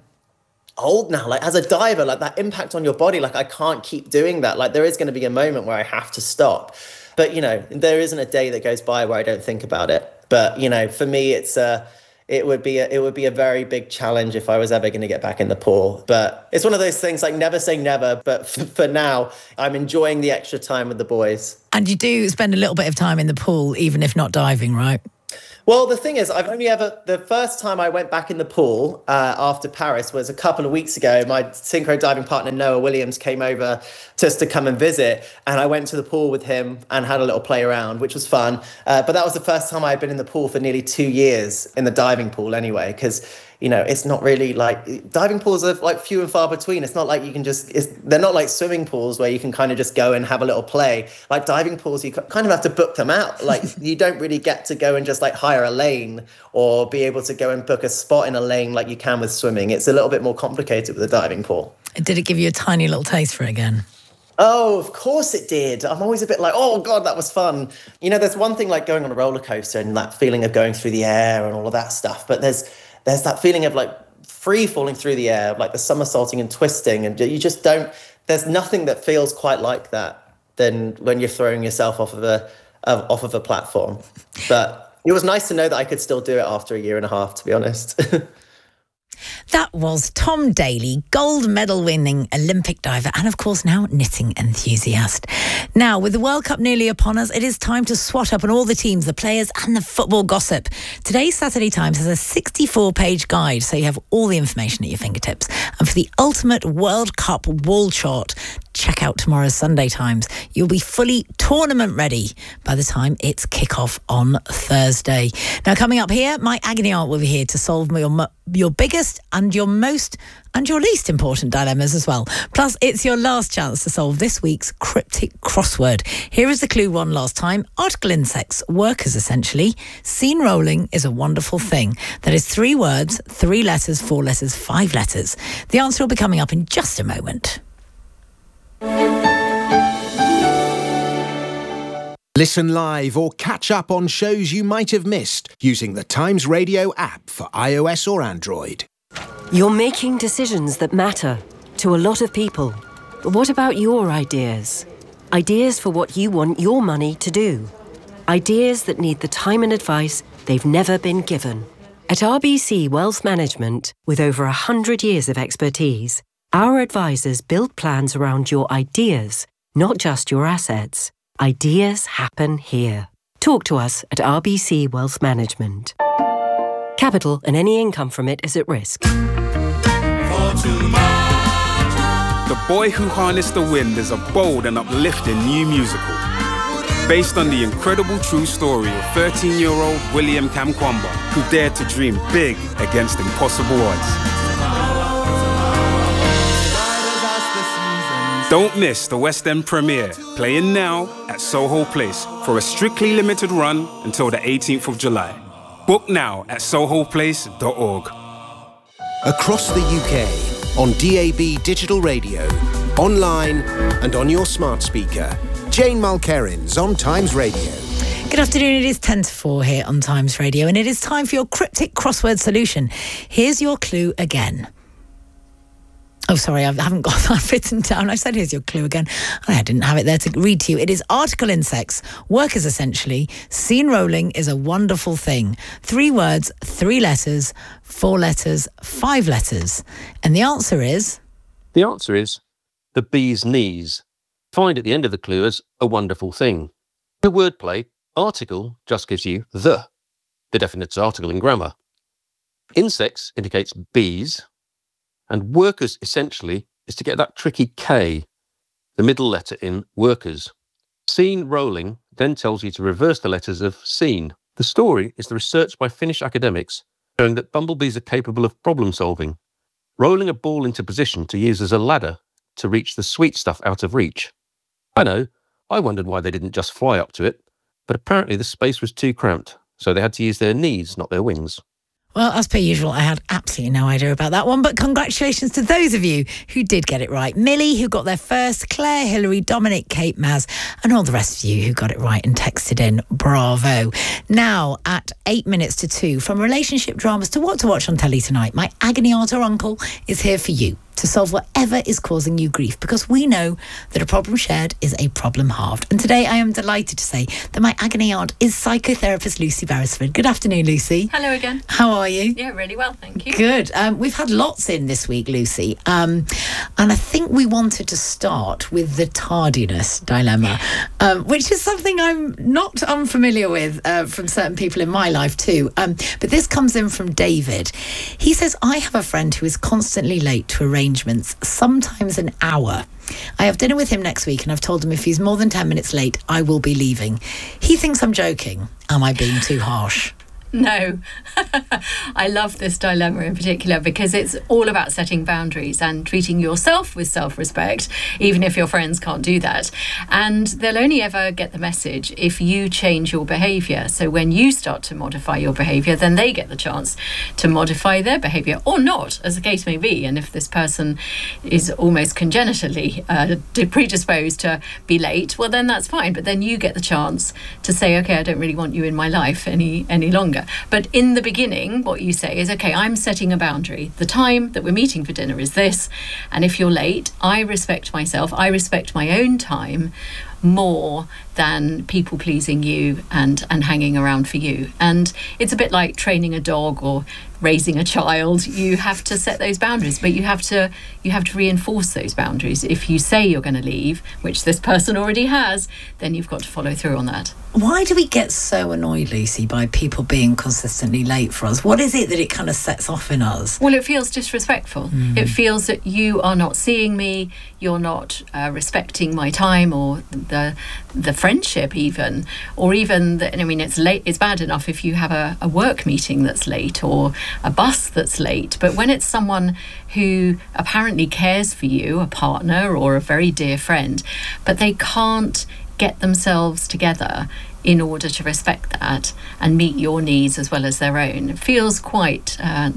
old now, like as a diver, like that impact on your body, like I can't keep doing that. Like there is going to be a moment where I have to stop. But, you know, there isn't a day that goes by where I don't think about it. But, you know, for me, it's uh, it would be a, it would be a very big challenge if I was ever going to get back in the pool. But it's one of those things, like, never say never. But f- for now, I'm enjoying the extra time with the boys. And you do spend a little bit of time in the pool, even if not diving, right? Well, the thing is, I've only ever, the first time I went back in the pool uh, after Paris was a couple of weeks ago. My synchro diving partner, Noah Williams, came over just to come and visit. And I went to the pool with him and had a little play around, which was fun. Uh, but that was the first time I'd been in the pool for nearly two years in the diving pool anyway, because, you know, it's not really like, diving pools are like few and far between. It's not like you can just, it's, they're not like swimming pools where you can kind of just go and have a little play. Like diving pools, you kind of have to book them out. Like you don't really get to go and just like hire a lane or be able to go and book a spot in a lane like you can with swimming. It's a little bit more complicated with a diving pool. Did it give you a tiny little taste for it again? Oh, of course it did. I'm always a bit like, oh, God, that was fun. You know, there's one thing like going on a roller coaster and that feeling of going through the air and all of that stuff. But there's there's that feeling of like free falling through the air, like the somersaulting and twisting. And you just don't, there's nothing that feels quite like that than when you're throwing yourself off of a, uh, off of a platform. But it was nice to know that I could still do it after a year and a half, to be honest. That was Tom Daley, gold medal winning Olympic diver and, of course, now knitting enthusiast. Now, with the World Cup nearly upon us, it is time to swat up on all the teams, the players and the football gossip. Today's Saturday Times has a sixty-four page guide, so you have all the information at your fingertips. And for the ultimate World Cup wall chart, check out tomorrow's Sunday Times. You'll be fully tournament ready by the time it's kick-off on Thursday. Now, coming up here, my agony aunt will be here to solve your, your biggest and your most and your least important dilemmas as well. Plus, it's your last chance to solve this week's cryptic crossword. Here is the clue one last time. Article insects, workers essentially. Scene rolling is a wonderful thing. That is three words, three letters, four letters, five letters. The answer will be coming up in just a moment. Listen live or catch up on shows you might have missed using the Times Radio app for iOS or Android. You're making decisions that matter to a lot of people. But what about your ideas? Ideas for what you want your money to do. Ideas that need the time and advice they've never been given. At R B C Wealth Management, with over one hundred years of expertise, our advisors build plans around your ideas, not just your assets. Ideas happen here. Talk to us at R B C Wealth Management. Capital and any income from it is at risk. The Boy Who Harnessed the Wind is a bold and uplifting new musical based on the incredible true story of thirteen-year-old William Kamkwamba, who dared to dream big against impossible odds. Don't miss the West End premiere, playing now at Soho Place for a strictly limited run until the eighteenth of July. Book now at soho place dot org. Across the U K, on D A B digital radio, online and on your smart speaker. Jane Mulkerrin's on Times Radio. Good afternoon, it is ten to four here on Times Radio and it is time for your cryptic crossword solution. Here's your clue again. Oh, sorry, I haven't got that written down. I said, here's your clue again. I didn't have it there to read to you. It is article insects, workers essentially. Scene rolling is a wonderful thing. Three words, three letters, four letters, five letters. And the answer is? The answer is the bee's knees. Find at the end of the clue as a wonderful thing. The wordplay, article just gives you the, the definite article in grammar. Insects indicates bees. And workers, essentially, is to get that tricky K, the middle letter in workers. Scene rolling then tells you to reverse the letters of scene. The story is the research by Finnish academics showing that bumblebees are capable of problem solving, rolling a ball into position to use as a ladder to reach the sweet stuff out of reach. I know, I wondered why they didn't just fly up to it, but apparently the space was too cramped, so they had to use their knees, not their wings. Well, as per usual, I had absolutely no idea about that one, but congratulations to those of you who did get it right. Millie, who got there first, Claire, Hilary, Dominic, Kate, Maz, and all the rest of you who got it right and texted in. Bravo. Now, at eight minutes to two, from relationship dramas to what to watch on telly tonight, my agony aunt or uncle is here for you. to solve whatever is causing you grief, because we know that a problem shared is a problem halved. And today I am delighted to say that my agony aunt is psychotherapist Lucy Beresford. Good afternoon, Lucy. Hello again. How are you? Yeah, really well, thank you. Good. Um, we've had lots in this week, Lucy. Um, and I think we wanted to start with the tardiness dilemma, um, which is something I'm not unfamiliar with uh, from certain people in my life too. Um, but this comes in from David. He says, I have a friend who is constantly late to arrangements, sometimes an hour. I have dinner with him next week and I've told him if he's more than ten minutes late, I will be leaving. He thinks I'm joking. Am I being too harsh? No. I love this dilemma in particular because it's all about setting boundaries and treating yourself with self-respect, even if your friends can't do that. And they'll only ever get the message if you change your behaviour. So when you start to modify your behaviour, then they get the chance to modify their behaviour, or not, as the case may be. And if this person is almost congenitally uh, predisposed to be late, well, then that's fine. But then you get the chance to say, OK, I don't really want you in my life any any longer. But in the beginning, what you say is, OK, I'm setting a boundary. The time that we're meeting for dinner is this. And if you're late, I respect myself. I respect my own time more than people pleasing you and and hanging around for you. And it's a bit like training a dog or raising a child. You have to set those boundaries, but you have to you have to reinforce those boundaries. If you say you're going to leave, which this person already has, then you've got to follow through on that. Why do we get so annoyed, Lucy, by people being consistently late for us? What is it that it kind of sets off in us? Well, it feels disrespectful. Mm. It feels that you are not seeing me, you're not uh, respecting my time or the the friendship even, or even, the, I mean, it's late. It's bad enough if you have a, a work meeting that's late or a bus that's late. But when it's someone who apparently cares for you, a partner or a very dear friend, but they can't get themselves together in order to respect that and meet your needs as well as their own, it feels quite uh,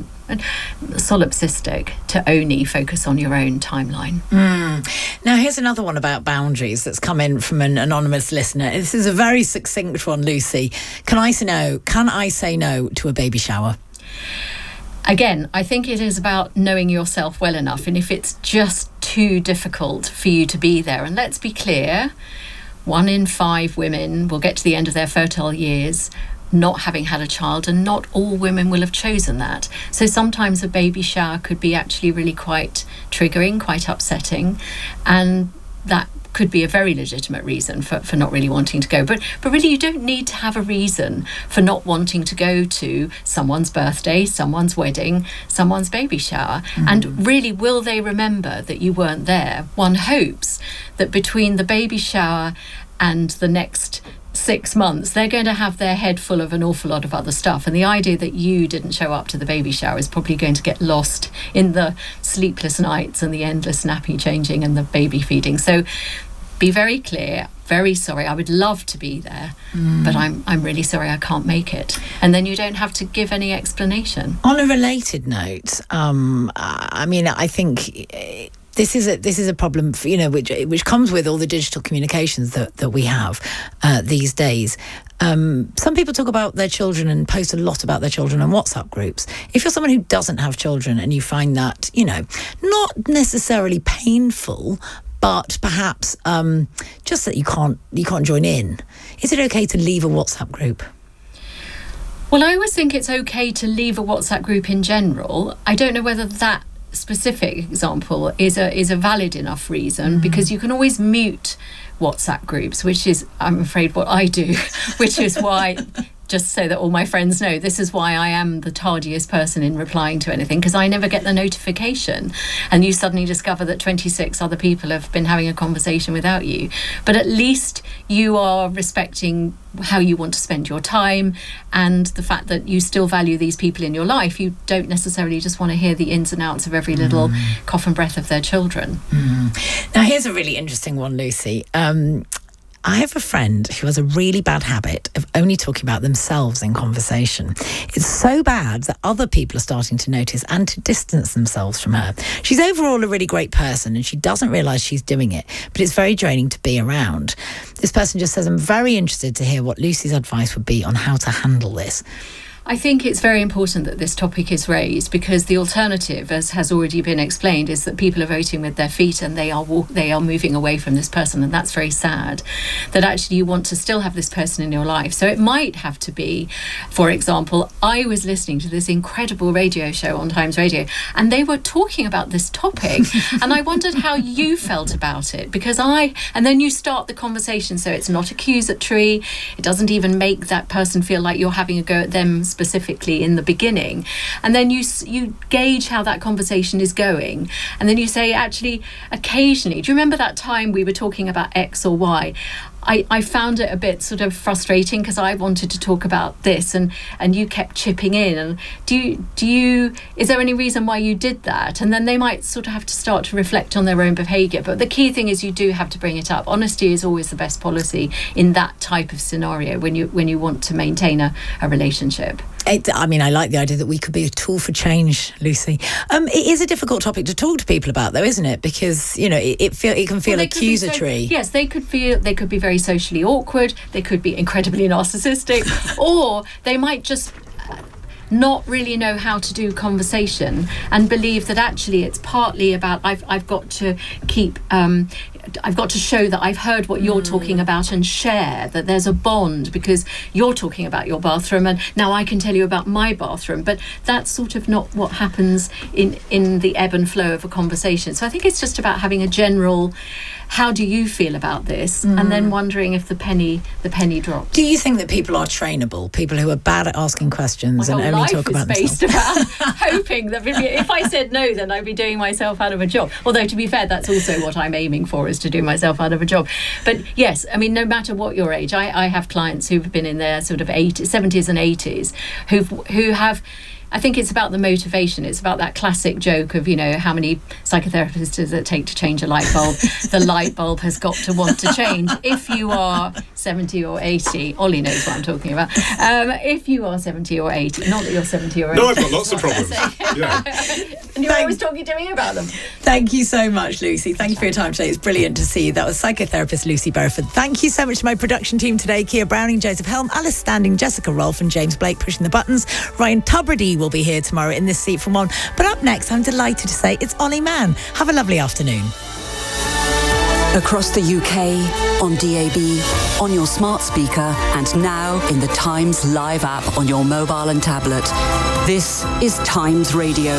solipsistic to only focus on your own timeline. Mm. Now, here's another one about boundaries that's come in from an anonymous listener. This is a very succinct one, Lucy. Can I say no? Can I say no to a baby shower? Again, I think it is about knowing yourself well enough. And if it's just too difficult for you to be there, and let's be clear, one in five women will get to the end of their fertile years not having had a child, and not all women will have chosen that. So sometimes a baby shower could be actually really quite triggering, quite upsetting, and that could be a very legitimate reason for, for not really wanting to go. But but really, you don't need to have a reason for not wanting to go to someone's birthday, someone's wedding, someone's baby shower. Mm. And really, will they remember that you weren't there? One hopes that between the baby shower and the next six months, they're going to have their head full of an awful lot of other stuff. And the idea that you didn't show up to the baby shower is probably going to get lost in the sleepless nights and the endless nappy changing and the baby feeding. So be very clear, very sorry, I would love to be there, mm. but I'm I'm really sorry I can't make it. And then you don't have to give any explanation. On a related note, um, I mean, I think This is a this is a problem, for, you know, which which comes with all the digital communications that, that we have uh, these days. Um, some people talk about their children and post a lot about their children on WhatsApp groups. If you're someone who doesn't have children and you find that, you know, not necessarily painful, but perhaps um, just that you can't you can't join in, is it okay to leave a WhatsApp group? Well, I always think it's okay to leave a WhatsApp group in general. I don't know whether that specific example is a is a valid enough reason, mm-hmm. because you can always mute WhatsApp groups, which is, I'm afraid, what I do, which is why, just so that all my friends know, this is why I am the tardiest person in replying to anything, because I never get the notification and you suddenly discover that twenty-six other people have been having a conversation without you. But at least you are respecting how you want to spend your time and the fact that you still value these people in your life. You don't necessarily just want to hear the ins and outs of every little mm. cough and breath of their children. Mm. Now, here's a really interesting one, Lucy. Um, I have a friend who has a really bad habit of only talking about themselves in conversation. It's so bad that other people are starting to notice and to distance themselves from her. She's overall a really great person and she doesn't realise she's doing it, but it's very draining to be around. This person just says, I'm very interested to hear what Lucy's advice would be on how to handle this. I think it's very important that this topic is raised, because the alternative, as has already been explained, is that people are voting with their feet and they are walk- they are moving away from this person, and that's very sad. That actually you want to still have this person in your life. So it might have to be, for example, I was listening to this incredible radio show on Times Radio, and they were talking about this topic, and I wondered how you felt about it, because I, and then you start the conversation, so it's not accusatory, it doesn't even make that person feel like you're having a go at them specifically in the beginning, and then you you gauge how that conversation is going, and then you say, actually, occasionally, do you remember that time we were talking about X or Y? I, I found it a bit sort of frustrating because I wanted to talk about this, and, and you kept chipping in. And do you, do you, is there any reason why you did that? And then they might sort of have to start to reflect on their own behaviour. But the key thing is you do have to bring it up. Honesty is always the best policy in that type of scenario when you when you want to maintain a, a relationship. It, I mean, I like the idea that we could be a tool for change, Lucy. Um, it is a difficult topic to talk to people about, though, isn't it? Because, you know, it, it, feel, it can feel well, accusatory. So, yes, they could feel, they could be very socially awkward, they could be incredibly narcissistic, or they might just not really know how to do conversation and believe that actually it's partly about I've I've got to keep um, I've got to show that I've heard what you're mm. talking about and share that there's a bond because you're talking about your bathroom and now I can tell you about my bathroom. But that's sort of not what happens in in the ebb and flow of a conversation. So I think it's just about having a general, how do you feel about this? Mm. And then wondering if the penny the penny drops. Do you think that people are trainable? People who are bad at asking questions My and whole only life talk about is based themselves? about hoping that if I said no, then I'd be doing myself out of a job. Although, to be fair, that's also what I'm aiming for, is to do myself out of a job. But yes, I mean, no matter what your age, I, I have clients who've been in their sort of eighties, seventies and eighties who've, who have... I think it's about the motivation. It's about that classic joke of, you know, how many psychotherapists does it take to change a light bulb? The light bulb has got to want to change. If you are seventy or eighty, Ollie knows what I'm talking about. Um, if you are seventy or eighty, not that you're seventy or eighty. No, I've got lots of problems. Yeah. And you're always talking to me about them. Thank you so much, Lucy. Thank you for your time today. It's brilliant to see you. That was psychotherapist Lucy Burford. Thank you so much to my production team today. Kia Browning, Joseph Helm, Alice Standing, Jessica Rolfe and James Blake pushing the buttons. Ryan Tubridy will be here tomorrow in this seat from one. But up next, I'm delighted to say it's Ollie Mann. Have a lovely afternoon. Across the U K, on D A B, on your smart speaker, and now in the Times Live app on your mobile and tablet. This is Times Radio.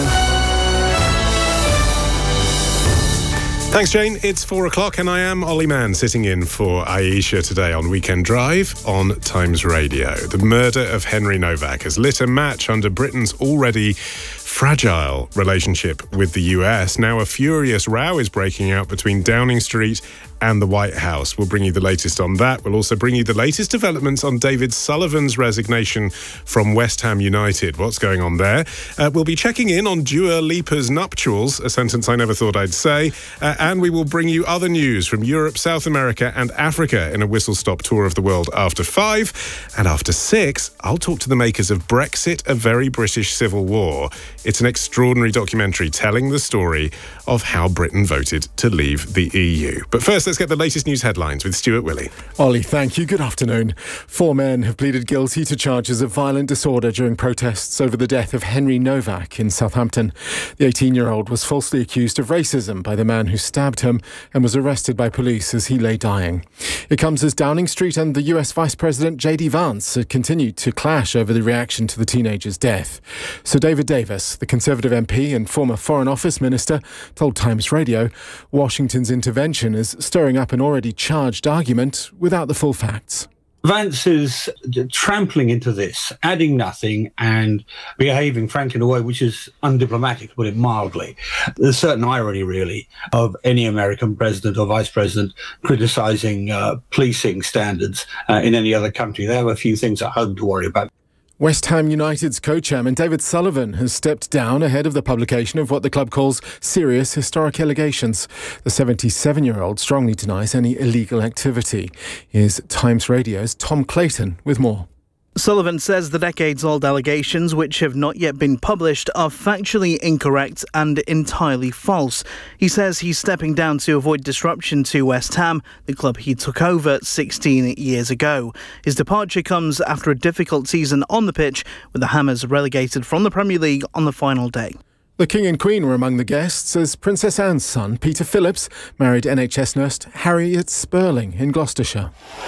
Thanks, Jane. It's four o'clock and I am Ollie Mann, sitting in for Aisha today on Weekend Drive on Times Radio. The murder of Henry Novak has lit a match under Britain's already fragile relationship with the U S. Now a furious row is breaking out between Downing Street and the White House. We'll bring you the latest on that. We'll also bring you the latest developments on David Sullivan's resignation from West Ham United. What's going on there? Uh, we'll be checking in on Dua Lipa's nuptials, a sentence I never thought I'd say. Uh, and we will bring you other news from Europe, South America and Africa in a whistle-stop tour of the world after five. And after six, I'll talk to the makers of Brexit, A Very British Civil War. It's an extraordinary documentary telling the story of how Britain voted to leave the E U. But first, let's get the latest news headlines with Stuart Willey. Ollie, thank you. Good afternoon. Four men have pleaded guilty to charges of violent disorder during protests over the death of Henry Novak in Southampton. The eighteen-year-old was falsely accused of racism by the man who stabbed him and was arrested by police as he lay dying. It comes as Downing Street and the U S Vice President J D Vance had continued to clash over the reaction to the teenager's death. Sir David Davis, the Conservative M P and former Foreign Office Minister, told Times Radio Washington's intervention is stirring up an already charged argument without the full facts. Vance is trampling into this, adding nothing and behaving, frankly, in a way which is undiplomatic, to put it mildly. There's a certain irony, really, of any American president or vice president criticising uh, policing standards uh, in any other country. They have a few things at home to worry about. West Ham United's co-chairman David Sullivan has stepped down ahead of the publication of what the club calls serious historic allegations. The seventy-seven-year-old strongly denies any illegal activity. Here's Times Radio's Tom Clayton with more. Sullivan says the decades-old allegations, which have not yet been published, are factually incorrect and entirely false. He says he's stepping down to avoid disruption to West Ham, the club he took over sixteen years ago. His departure comes after a difficult season on the pitch, with the Hammers relegated from the Premier League on the final day. The King and Queen were among the guests as Princess Anne's son, Peter Phillips, married N H S nurse Harriet Spurling in Gloucestershire.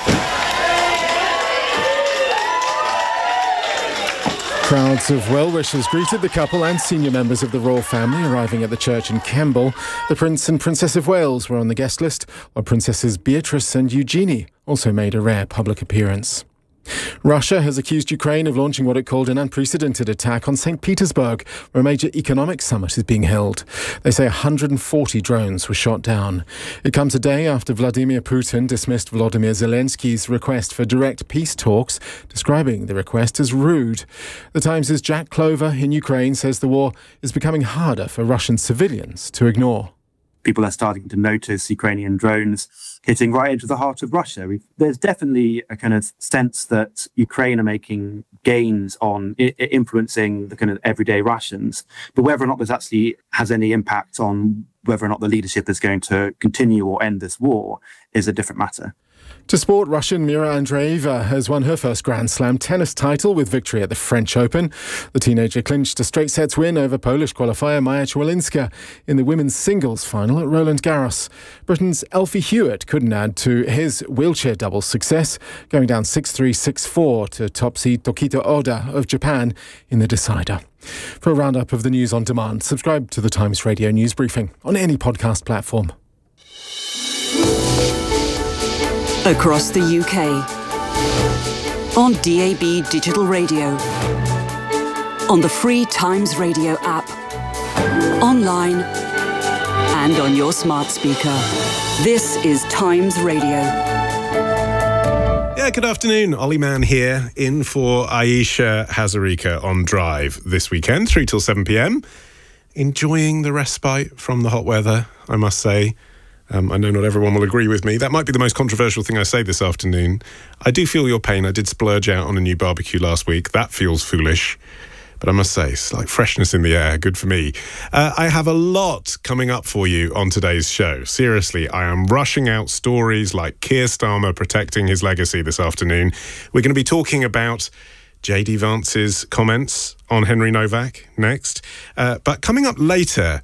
Crowds of well-wishers greeted the couple and senior members of the royal family arriving at the church in Kemble. The Prince and Princess of Wales were on the guest list, while Princesses Beatrice and Eugenie also made a rare public appearance. Russia has accused Ukraine of launching what it called an unprecedented attack on Saint Petersburg, where a major economic summit is being held. They say one hundred forty drones were shot down. It comes a day after Vladimir Putin dismissed Volodymyr Zelensky's request for direct peace talks, describing the request as rude. The Times' Jack Clover in Ukraine says the war is becoming harder for Russian civilians to ignore. People are starting to notice Ukrainian drones hitting right into the heart of Russia. We've, there's definitely a kind of sense that Ukraine are making gains on I- influencing the kind of everyday Russians. But whether or not this actually has any impact on whether or not the leadership is going to continue or end this war is a different matter. To sport, Russian Mira Andreeva has won her first Grand Slam tennis title with victory at the French Open. The teenager clinched a straight sets win over Polish qualifier Maja Chwalinska in the women's singles final at Roland Garros. Britain's Elfie Hewitt couldn't add to his wheelchair doubles success, going down six three, six four to top seed Tokito Oda of Japan in the decider. For a roundup of the news on demand, subscribe to the Times Radio News Briefing on any podcast platform. Across the U K, on D A B Digital Radio, on the free Times Radio app, online and on your smart speaker. This is Times Radio. Yeah, good afternoon. Ollie Mann here, in for Aisha Hazarika on Drive this weekend, three till seven p.m. Enjoying the respite from the hot weather, I must say. Um, I know not everyone will agree with me. That might be the most controversial thing I say this afternoon. I do feel your pain. I did splurge out on a new barbecue last week. That feels foolish. But I must say, it's like freshness in the air. Good for me. Uh, I have a lot coming up for you on today's show. Seriously, I am rushing out stories like Keir Starmer protecting his legacy this afternoon. We're going to be talking about J D Vance's comments on Henry Novak next. Uh, but coming up later,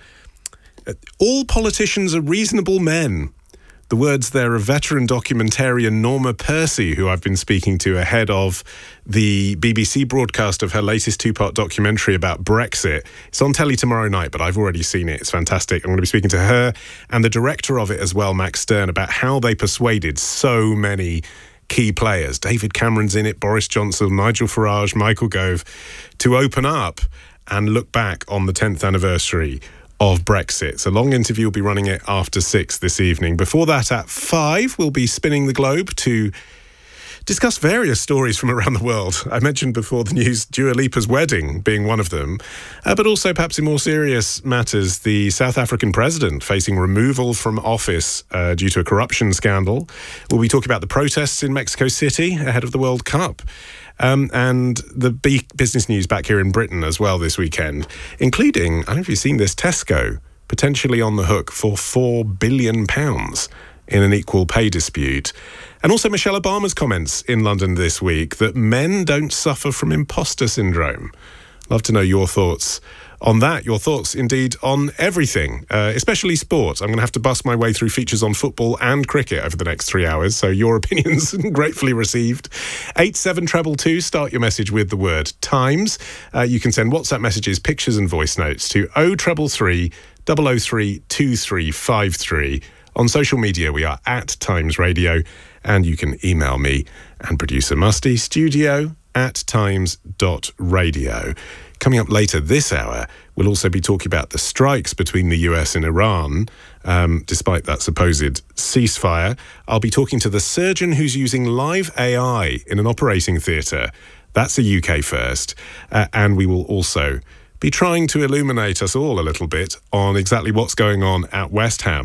all politicians are reasonable men. The words there of veteran documentarian Norma Percy, who I've been speaking to ahead of the B B C broadcast of her latest two-part documentary about Brexit. It's on telly tomorrow night, but I've already seen it. It's fantastic. I'm going to be speaking to her and the director of it as well, Max Stern, about how they persuaded so many key players. David Cameron's in it, Boris Johnson, Nigel Farage, Michael Gove, to open up and look back on the tenth anniversary of Brexit. It's a long interview. We'll be running it after six this evening. Before that, at five, we'll be spinning the globe to discuss various stories from around the world. I mentioned before the news, Dua Lipa's wedding being one of them, uh, but also perhaps in more serious matters, the South African president facing removal from office uh, due to a corruption scandal. We'll be talking about the protests in Mexico City ahead of the World Cup. Um, and the b- business news back here in Britain as well this weekend, including, I don't know if you've seen this, Tesco potentially on the hook for four billion pounds in an equal pay dispute. And also Michelle Obama's comments in London this week that men don't suffer from imposter syndrome. Love to know your thoughts on that, your thoughts indeed on everything, uh, especially sports. I'm going to have to bust my way through features on football and cricket over the next three hours, so your opinions gratefully received. eight seven two two, start your message with the word Times. Uh, you can send WhatsApp messages, pictures and voice notes to oh three three, double oh three, two three five three. On social media, we are at Times Radio, and you can email me and producer Musty, studio at times dot radio. Coming up later this hour, we'll also be talking about the strikes between the U S and Iran, um, despite that supposed ceasefire. I'll be talking to the surgeon who's using live A I in an operating theatre. That's a U K first. Uh, and we will also be trying to illuminate us all a little bit on exactly what's going on at West Ham.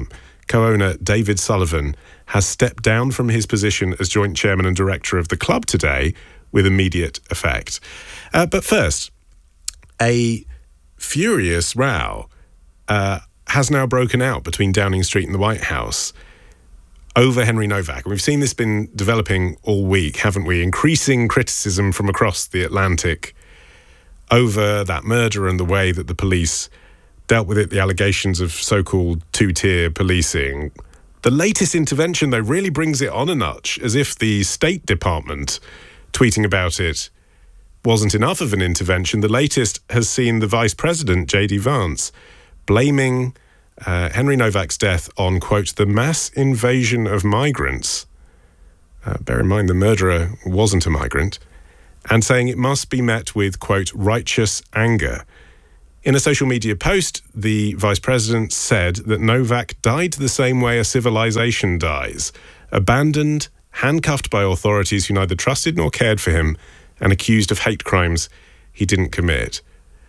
co-owner David Sullivan has stepped down from his position as joint chairman and director of the club today with immediate effect. Uh, but first, a furious row uh, has now broken out between Downing Street and the White House over Henry Novak. And we've seen this been developing all week, haven't we? Increasing criticism from across the Atlantic over that murder and the way that the police dealt with it, the allegations of so-called two-tier policing. The latest intervention, though, really brings it on a notch, as if the State Department tweeting about it wasn't enough of an intervention. The latest has seen the Vice President, J D Vance, blaming uh, Henry Novak's death on, quote, the mass invasion of migrants. Uh, bear in mind the murderer wasn't a migrant. And saying it must be met with, quote, righteous anger. In a social media post, the Vice President said that Novak died the same way a civilization dies, abandoned, handcuffed by authorities who neither trusted nor cared for him, and accused of hate crimes he didn't commit.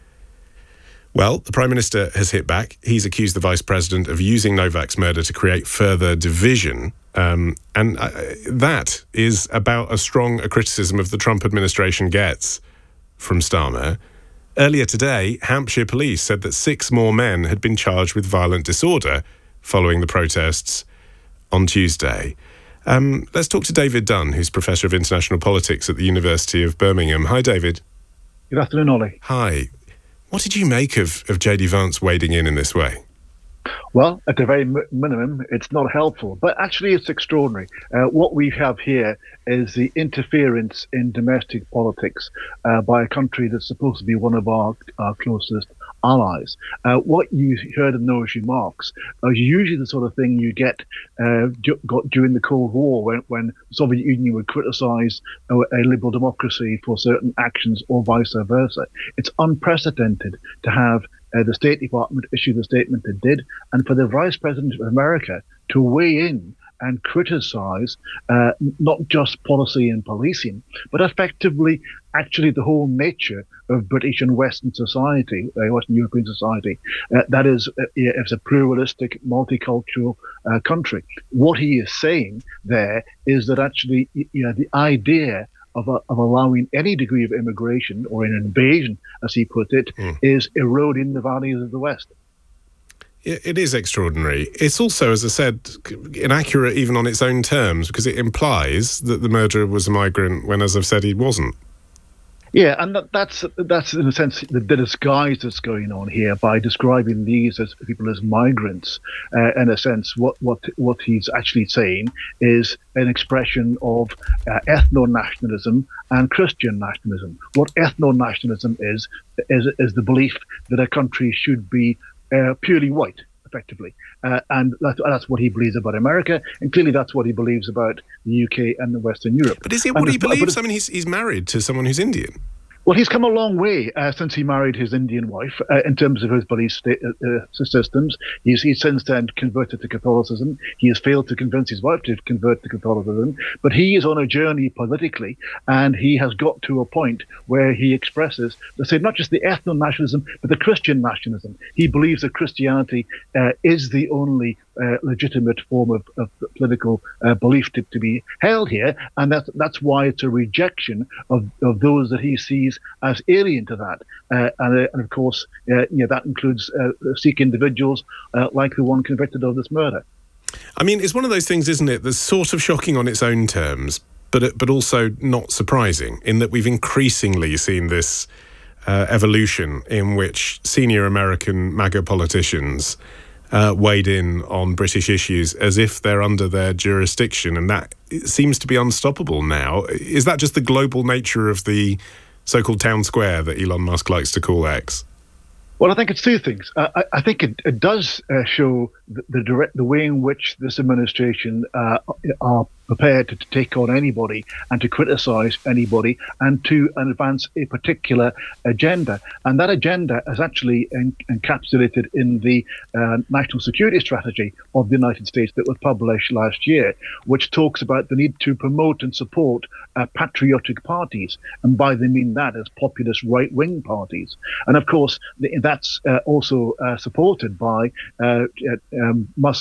Well, the Prime Minister has hit back. He's accused the Vice President of using Novak's murder to create further division. Um, and uh, that is about as strong a criticism of the Trump administration gets from Starmer. Earlier today, Hampshire police said that six more men had been charged with violent disorder following the protests on Tuesday. Um, let's talk to David Dunn, who's Professor of International Politics at the University of Birmingham. Hi, David. Good afternoon, Ollie. Hi. What did you make of, of J D Vance wading in in this way? Well, at the very m- minimum, it's not helpful, but actually it's extraordinary. Uh, what we have here is the interference in domestic politics uh, by a country that's supposed to be one of our, our closest allies. Uh, what you heard in those remarks are usually the sort of thing you get uh, d- got during the Cold War, when, when the Soviet Union would criticize a, a liberal democracy for certain actions or vice versa. It's unprecedented to have Uh, the State Department issue the statement it did, and for the Vice President of America to weigh in and criticize uh, not just policy and policing, but effectively actually the whole nature of British and Western society, uh, Western European society. Uh, that is, uh, it's a pluralistic, multicultural uh, country. What he is saying there is that actually, you know, the idea Of, a, of allowing any degree of immigration or an invasion, as he put it, mm. is eroding the values of the West. It is extraordinary. It's also, as I said, inaccurate even on its own terms, because it implies that the murderer was a migrant when, as I've said, he wasn't. Yeah, and that, that's that's in a sense the, the disguise that's going on here by describing these as people as migrants. Uh, in a sense, what what what he's actually saying is an expression of uh, ethno-nationalism and Christian nationalism. What ethno-nationalism is is is the belief that a country should be uh, purely white, effectively, uh, and that's, that's what he believes about America, and clearly that's what he believes about the U K and the Western Europe. But is it what and he believes? I mean, he's he's married to someone who's Indian. Well, he's come a long way uh, since he married his Indian wife uh, in terms of his belief sta- uh, systems. He's, he's since then converted to Catholicism. He has failed to convince his wife to convert to Catholicism, but he is on a journey politically, and he has got to a point where he expresses, let's say, not just the ethno-nationalism, but the Christian nationalism. He believes that Christianity uh, is the only uh, legitimate form of, of political uh, belief to, to be held here, and that's, that's why it's a rejection of, of those that he sees as alien to that, uh, and, uh, and of course, uh, you know, that includes uh, Sikh individuals uh, like the one convicted of this murder. I mean, it's one of those things, isn't it, that's sort of shocking on its own terms, but but also not surprising, in that we've increasingly seen this uh, evolution in which senior American MAGA politicians uh, weighed in on British issues as if they're under their jurisdiction, and that seems to be unstoppable now. Is that just the global nature of the so-called town square that Elon Musk likes to call X? Well, I think it's two things. Uh, I, I think it, it does uh, show the, the direct the way in which this administration uh, are prepared to, to take on anybody and to criticize anybody and to advance a particular agenda. And that agenda is actually en- encapsulated in the uh, national security strategy of the United States that was published last year, which talks about the need to promote and support uh, patriotic parties. And by they mean that as populist right-wing parties. And of course, the, that's uh, also uh, supported by uh, um, Musk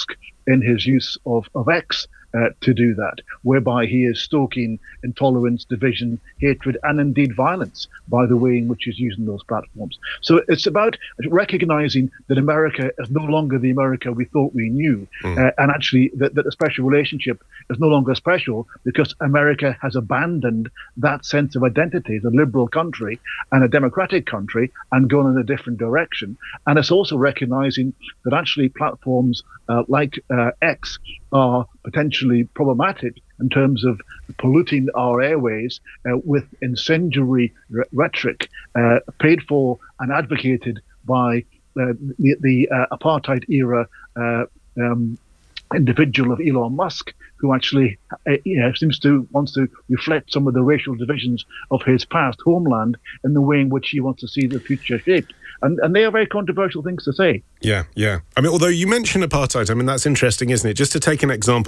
in his use of, of X uh, to do that, whereby he is stoking intolerance, division, hatred, and indeed violence by the way in which he's using those platforms. So it's about recognizing that America is no longer the America we thought we knew, mm. uh, and actually that, that a special relationship is no longer special because America has abandoned that sense of identity as a liberal country and a democratic country and gone in a different direction. And it's also recognizing that actually platforms uh, like uh, X are potentially problematic in terms of polluting our airways uh, with incendiary re- rhetoric uh, paid for and advocated by uh, the, the uh, apartheid era uh, um, individual of Elon Musk, who actually uh, you know, seems to wants to reflect some of the racial divisions of his past homeland in the way in which he wants to see the future shaped. And, and they are very controversial things to say. Yeah, yeah. I mean, although you mentioned apartheid, I mean, that's interesting, isn't it? Just to take an example